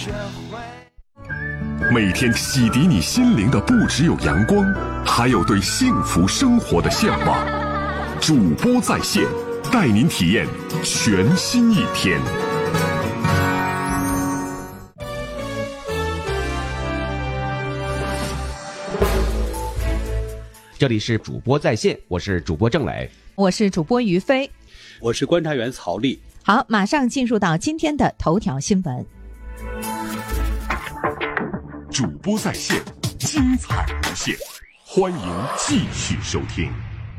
每天洗涤你心灵的不只有阳光，还有对幸福生活的向往。主播在线，带您体验全新一天。 这里是主播在线，我是主播郑磊， 我是主播于飞， 我是观察员曹丽。 好，马上进入到今天的头条新闻。 主播在线，精彩无限，欢迎继续收听。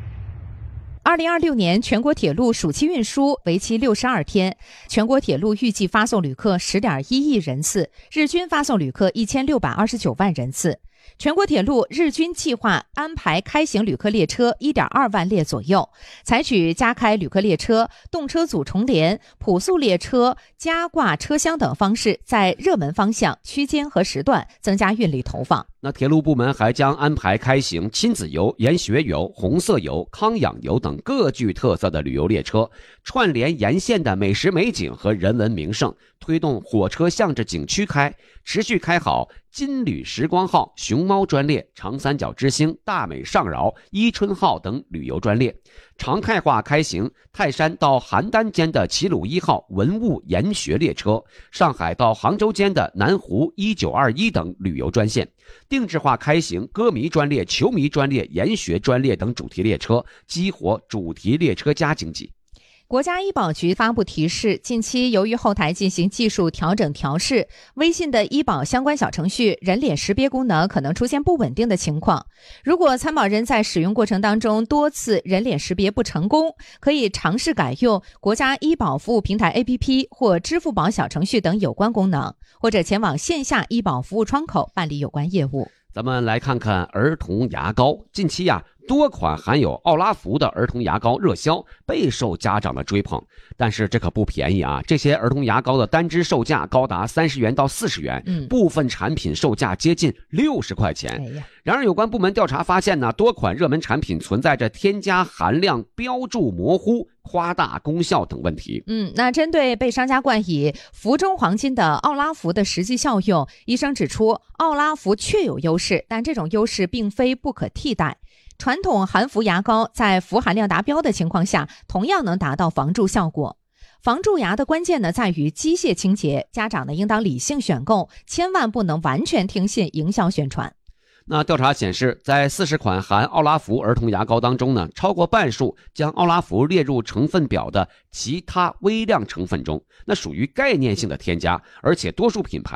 2026年全国铁路暑期运输为期62天，全国铁路预计发送旅客10.1亿人次，日均发送旅客1629万人次。全国铁路日均计划安排开行旅客列车1.2万列左右，采取加开旅客列车、动车组重联、普速列车、加挂车厢等方式，在热门方向、区间和时段增加运力投放。 那铁路部门还将安排开行亲子游、研学游、红色游、康养游等各具特色的旅游列车，串联沿线的美食美景和人文名胜，推动火车向着景区开，持续开好金旅时光号、熊猫专列、长三角之星、大美上饶、伊春号等旅游专列，常态化开行泰山到邯郸间的齐鲁1号文物研学列车，上海到杭州间的南湖1921等旅游专线，定制化开行歌迷专列、球迷专列、研学专列等主题列车，激活主题列车加经济。 国家医保局发布提示，近期由于后台进行技术调整调试，微信的医保相关小程序人脸识别功能可能出现不稳定的情况。如果参保人在使用过程当中多次人脸识别不成功，可以尝试改用国家医保服务平台 APP 或支付宝小程序等有关功能，或者前往线下医保服务窗口办理有关业务。 咱们来看看儿童牙膏。近期多款含有奥拉福的儿童牙膏热销，备受家长的追捧。但是这可不便宜啊！这些儿童牙膏的单支售价高达30元到40元，部分产品售价接近60块钱。然而有关部门调查发现多款热门产品存在着添加含量标注模糊、夸大功效等问题。 那针对被商家冠以福中黄金的奥拉福的实际效用，医生指出，奥拉福确有优势，但这种优势并非不可替代。传统含氟牙膏在氟含量达标的情况下，同样能达到防蛀效果。防蛀牙的关键在于机械清洁，家长应当理性选购，千万不能完全听信营销宣传。 那调查显示，在40款含奥拉福儿童牙膏当中超过半数将奥拉福列入成分表的其他微量成分中，那属于概念性的添加，而且多数品牌